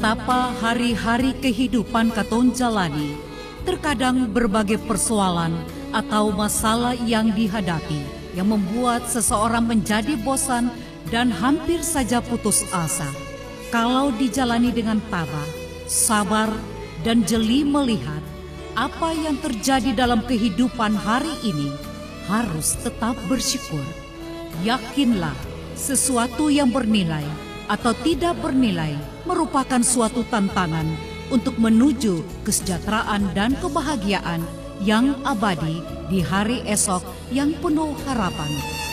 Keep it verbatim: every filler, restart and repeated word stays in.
Betapa hari-hari kehidupan katon jalani, terkadang berbagai persoalan atau masalah yang dihadapi yang membuat seseorang menjadi bosan dan hampir saja putus asa. Kalau dijalani dengan tabah, sabar, dan jeli melihat apa yang terjadi dalam kehidupan hari ini, harus tetap bersyukur. Yakinlah, sesuatu yang bernilai atau tidak bernilai merupakan suatu tantangan untuk menuju kesejahteraan dan kebahagiaan yang abadi di hari esok yang penuh harapan.